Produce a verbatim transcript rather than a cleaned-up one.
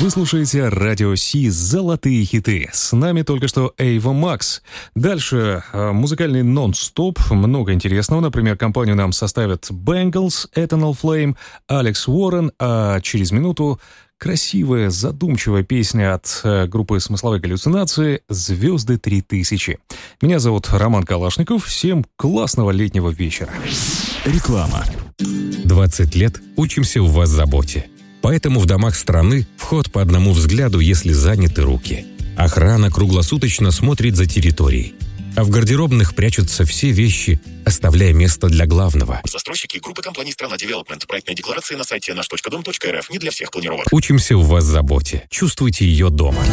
Вы слушаете Радио Си «Золотые хиты». С нами только что Эйва Макс. Дальше э, музыкальный нон-стоп. Много интересного. Например, компанию нам составят Bangles, Eternal Flame, Алекс Уоррен. А через минуту красивая, задумчивая песня от э, группы «Смысловые галлюцинации» «Звезды три тысячи». Меня зовут Роман Калашников. Всем классного летнего вечера. Реклама. двадцать лет учимся у вас заботе. Поэтому в домах страны вход по одному взгляду, если заняты руки. Охрана круглосуточно смотрит за территорией. А в гардеробных прячутся все вещи, оставляя место для главного. Застройщики группы компаний «Страна Девелопмент». Проектная декларация на сайте наш точка дом точка эр эф. Не для всех планировок. Учимся у вас заботе. Чувствуйте ее дома.